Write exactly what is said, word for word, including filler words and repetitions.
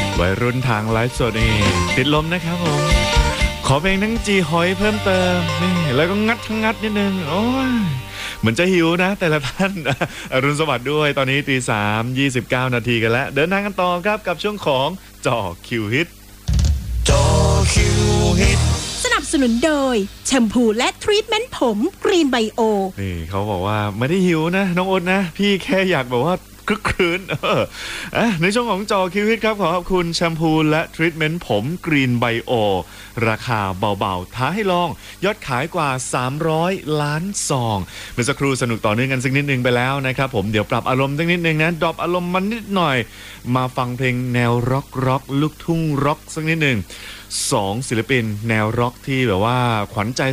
วัยรุ่นทางไลฟ์สดนี่ติดลมนะครับผมขอเพลงทั้งจีหอยเพิ่มเติมนี่แล้วก็งัดทั้งงัดนิดนึงโอ้ยเหมือนจะหิวนะแต่ละท่านอรุณสวัสดิ์ด้วยตอนนี้ตีสามยี่สิบเก้านาทีกันแล้วเดินทางกันต่อครับกับช่วงของจ่อคิวฮิตจ่อคิวฮิตสนับสนุนโดยแชมพูและทรีทเมนต์ผมกรีนไบโอนี่เขาบอกว่าไม่ได้หิวนะน้องโอ๊ตนะพี่แค่อยากแบบว่าคลึกครื้นเอออ่ะในช่วงของจอคิวฮิตครับขอขอบคุณแชมพูและทรีทเมนต์ผมกรีนไบโอราคาเบาๆท้าให้ลองยอดขายกว่าสามร้อยล้านซองเมื่อสักครู่สนุกต่อเนื่องกันสักนิดนึงไปแล้วนะครับผมเดี๋ยวปรับอารมณ์สักนิดนึงนะดรอปอารมณ์มันนิดหน่อยมาฟังเพลงแนวร็อกร็อกลูกทุ่งร็อกสักนิดนึงสองศิลปินแนวร็อกที่แบบว่าขวัญใจ